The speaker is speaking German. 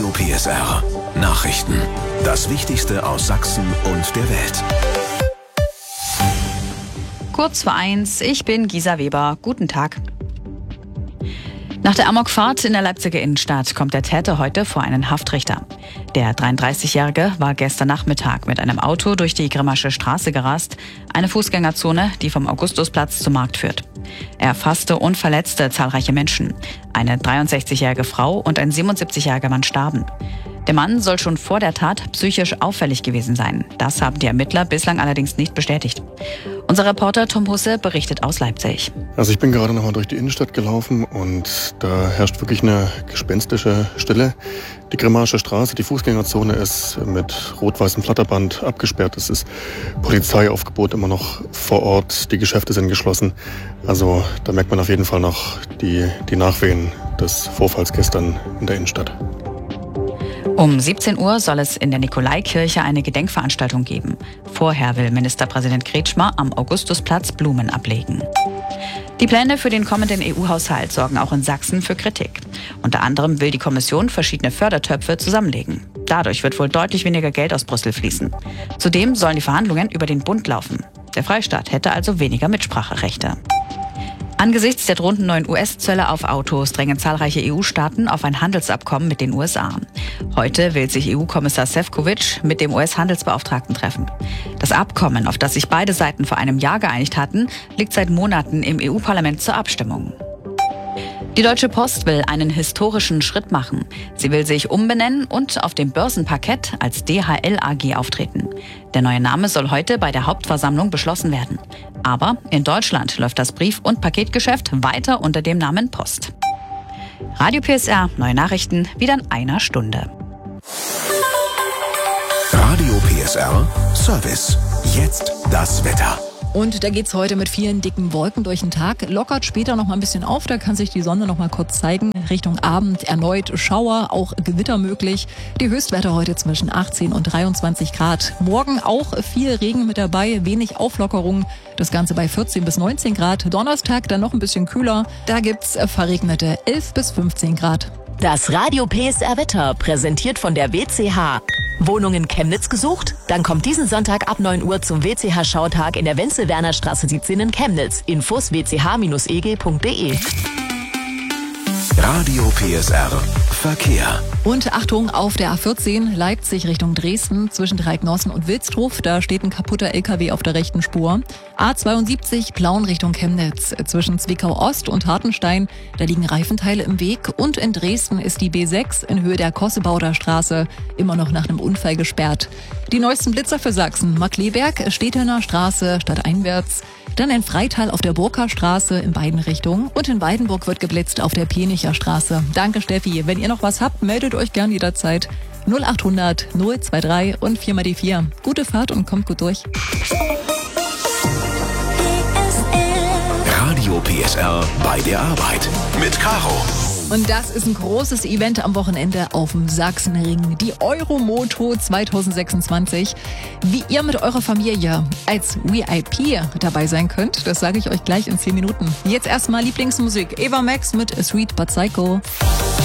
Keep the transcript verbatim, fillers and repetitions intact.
Radio P S R. Nachrichten. Das Wichtigste aus Sachsen und der Welt. Kurz vor eins, ich bin Gisa Weber. Guten Tag. Nach der Amokfahrt in der Leipziger Innenstadt kommt der Täter heute vor einen Haftrichter. Der dreiunddreißigjährige war gestern Nachmittag mit einem Auto durch die Grimmasche Straße gerast, eine Fußgängerzone, die vom Augustusplatz zum Markt führt. Er erfasste und verletzte zahlreiche Menschen. Eine dreiundsechzigjährige Frau und ein siebenundsiebzigjähriger Mann starben. Der Mann soll schon vor der Tat psychisch auffällig gewesen sein. Das haben die Ermittler bislang allerdings nicht bestätigt. Unser Reporter Tom Husse berichtet aus Leipzig. Also ich bin gerade nochmal durch die Innenstadt gelaufen und da herrscht wirklich eine gespenstische Stille. Die Grimmasche Straße, die Fußgängerzone ist mit rot-weißem Flatterband abgesperrt. Es ist Polizeiaufgebot immer noch vor Ort. Die Geschäfte sind geschlossen. Also da merkt man auf jeden Fall noch die, die Nachwehen des Vorfalls gestern in der Innenstadt. Um siebzehn Uhr soll es in der Nikolaikirche eine Gedenkveranstaltung geben. Vorher will Ministerpräsident Kretschmer am Augustusplatz Blumen ablegen. Die Pläne für den kommenden E U-Haushalt sorgen auch in Sachsen für Kritik. Unter anderem will die Kommission verschiedene Fördertöpfe zusammenlegen. Dadurch wird wohl deutlich weniger Geld aus Brüssel fließen. Zudem sollen die Verhandlungen über den Bund laufen. Der Freistaat hätte also weniger Mitspracherechte. Angesichts der drohenden neuen U S-Zölle auf Autos drängen zahlreiche E U-Staaten auf ein Handelsabkommen mit den U S A. Heute will sich E U-Kommissar Šefčovič mit dem U S-Handelsbeauftragten treffen. Das Abkommen, auf das sich beide Seiten vor einem Jahr geeinigt hatten, liegt seit Monaten im E U-Parlament zur Abstimmung. Die Deutsche Post will einen historischen Schritt machen. Sie will sich umbenennen und auf dem Börsenparkett als D H L A G auftreten. Der neue Name soll heute bei der Hauptversammlung beschlossen werden. Aber in Deutschland läuft das Brief- und Paketgeschäft weiter unter dem Namen Post. Radio P S R, neue Nachrichten, wieder in einer Stunde. Radio P S R Service. Jetzt das Wetter. Und da geht's heute mit vielen dicken Wolken durch den Tag. Lockert später noch mal ein bisschen auf, da kann sich die Sonne noch mal kurz zeigen. Richtung Abend erneut Schauer, auch Gewitter möglich. Die Höchstwerte heute zwischen achtzehn und dreiundzwanzig Grad. Morgen auch viel Regen mit dabei, wenig Auflockerung. Das Ganze bei vierzehn bis neunzehn Grad. Donnerstag dann noch ein bisschen kühler. Da gibt's verregnete elf bis fünfzehn Grad. Das Radio P S R Wetter, präsentiert von der W C H. Wohnung in Chemnitz gesucht? Dann kommt diesen Sonntag ab neun Uhr zum W C H-Schautag in der Wenzel-Werner-Straße siebzehn in Chemnitz. Infos w c h bindestrich e g punkt d e. Radio P S R Verkehr. Und Achtung, auf der A vierzehn Leipzig Richtung Dresden zwischen Dreiecknossen und Wilsdruf. Da steht ein kaputter L K W auf der rechten Spur. A zweiundsiebzig Plauen Richtung Chemnitz zwischen Zwickau Ost und Hartenstein. Da liegen Reifenteile im Weg. Und in Dresden ist die B sechs in Höhe der Kossebauder Straße immer noch nach einem Unfall gesperrt. Die neuesten Blitzer für Sachsen. Markleberg, Stethener Straße stadteinwärts. Dann in Freital auf der Burger Straße in beiden Richtungen. Und in Weidenburg wird geblitzt auf der Pienicher Straße. Danke, Steffi. Wenn ihr noch was habt, meldet euch gern jederzeit. null achthundert null drei und vier mal die vier. Gute Fahrt und kommt gut durch. Radio P S R bei der Arbeit mit Caro. Und das ist ein großes Event am Wochenende auf dem Sachsenring. Die Euromoto zwanzig sechsundzwanzig. Wie ihr mit eurer Familie als V I P dabei sein könnt, das sage ich euch gleich in zehn Minuten. Jetzt erstmal Lieblingsmusik. Eva Max mit A Sweet But Psycho.